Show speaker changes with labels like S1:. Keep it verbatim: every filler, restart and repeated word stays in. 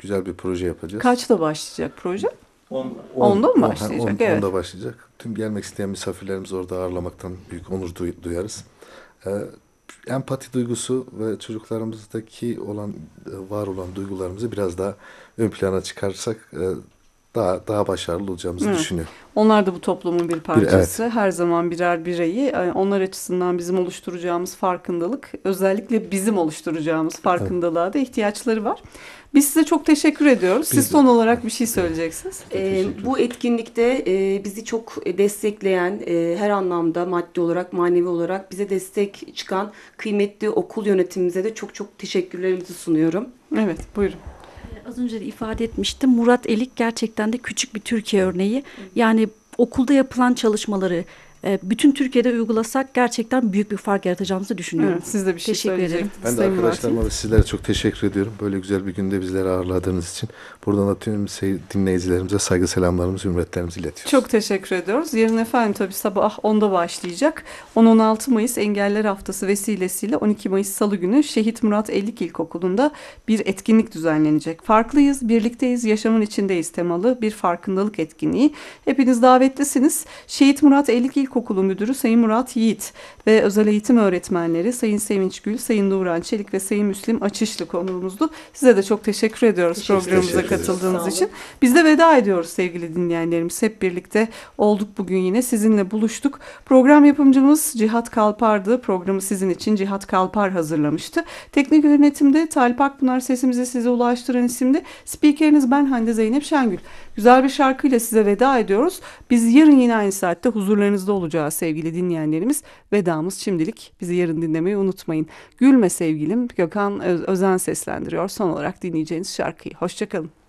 S1: güzel bir proje yapacağız.
S2: Kaçta başlayacak proje?
S1: On,
S2: Onda mı
S1: on,
S2: başlayacak?
S1: on,
S2: Evet.
S1: Onda başlayacak. Tüm gelmek isteyen misafirlerimizi orada ağırlamaktan büyük onur duy- duyarız. Ee, empati duygusu ve çocuklarımızdaki olan var olan duygularımızı biraz daha ön plana çıkarsak e, daha daha başarılı olacağımızı
S2: Evet.
S1: düşünüyorum.
S2: Onlar da bu toplumun bir parçası.
S1: evet.
S2: Her zaman birer bireyi. Yani onlar açısından bizim oluşturacağımız farkındalık, özellikle bizim oluşturacağımız farkındalığa da ihtiyaçları var. Biz size çok teşekkür ediyoruz. Siz
S1: Biz de-
S2: son olarak bir şey söyleyeceksiniz.
S3: Ee, bu etkinlikte e, bizi çok destekleyen, e, her anlamda maddi olarak, manevi olarak bize destek çıkan kıymetli okul yönetimimize de çok çok teşekkürlerimizi sunuyorum.
S2: Evet, buyurun.
S4: Az önce de ifade etmiştim. Murat Elik gerçekten de küçük bir Türkiye örneği. Yani okulda yapılan çalışmaları e, bütün Türkiye'de uygulasak gerçekten büyük bir fark yaratacağımızı düşünüyorum.
S2: Evet, siz de bir şey
S4: Teşekkür ederim.
S2: söyleyecektiniz.
S1: Ben de
S2: Sayın
S1: arkadaşlarıma
S2: Murat.
S1: ve sizlere çok teşekkür ediyorum. Böyle güzel bir günde bizleri ağırladığınız için. Buradan da tüm sey- dinleyicilerimize saygı selamlarımızı, hürmetlerimizi iletiyoruz.
S2: Çok teşekkür ediyoruz. Yarın efendim tabii sabah onda başlayacak. on on altı Mayıs Engeller Haftası vesilesiyle on iki Mayıs Salı günü Şehit Murat Ellik İlkokulu'nda bir etkinlik düzenlenecek. Farklıyız, birlikteyiz, yaşamın içindeyiz temalı bir farkındalık etkinliği. Hepiniz davetlisiniz. Şehit Murat Ellik İlkokulu Müdürü Sayın Murat Yiğit ve özel eğitim öğretmenleri Sayın Sevinç Gül, Sayın Nuran Çelik ve Sayın Müslim Açışlı konuğumuzdu. Size de çok teşekkür ediyoruz
S3: Teşekkür
S2: programımıza
S1: ederiz.
S2: katıldığınız
S3: Sağ
S2: için.
S3: olun.
S2: Biz de veda ediyoruz sevgili dinleyenlerimiz. Hep birlikte olduk bugün yine. Sizinle buluştuk. Program yapımcımız Cihat Kalpar'dı. Programı sizin için Cihat Kalpar hazırlamıştı. Teknik yönetimde Talip Akpınar, sesimizi size ulaştıran isimde. Spikeriniz ben Hande Zeynep Şengül. Güzel bir şarkıyla size veda ediyoruz. Biz yarın yine aynı saatte huzurlarınızda olacağız sevgili dinleyenlerimiz. Vedamız şimdilik. Bizi yarın dinlemeyi unutmayın. Gülme sevgilim, Gökhan Ö- Özen seslendiriyor son olarak dinleyeceğiniz şarkıyı. Hoşçakalın.